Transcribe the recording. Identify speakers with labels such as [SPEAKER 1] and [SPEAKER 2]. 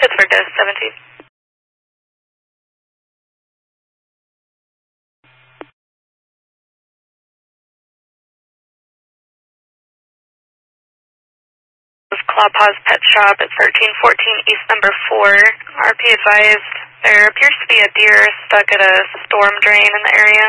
[SPEAKER 1] Pittsburgh to 17. Claw Paws Pet Shop at 1314 East number 4. RP advised there appears to be a deer stuck at a storm drain in the area.